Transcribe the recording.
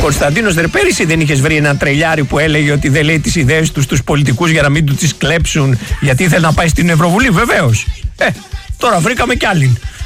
Κωνσταντίνος, πέρυσι δεν είχες βρει έναν τρελιάρη που έλεγε ότι δεν λέει τις ιδέες του στους πολιτικούς για να μην του τις κλέψουν, γιατί ήθελε να πάει στην Ευρωβουλή? Βεβαίως. Τώρα βρήκαμε κι άλλην.